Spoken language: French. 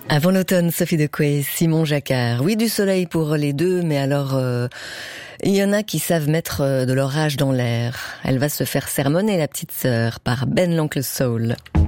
Avant l'automne, Sophie Dequay, Simon Jacquard. Oui, du soleil pour les deux, mais alors il y en a qui savent mettre de l'orage dans l'air. Elle va se faire sermonner, la petite sœur, par Ben l'oncle Soul.